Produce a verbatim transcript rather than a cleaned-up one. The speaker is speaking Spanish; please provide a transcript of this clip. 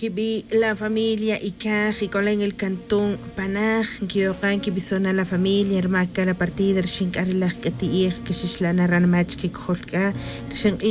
que vi la familia y caji con en el cantón Panaj, que ocan que bisona la familia, hermaca la partida, shin arla que ti que shishlana ranmach que kolka, shin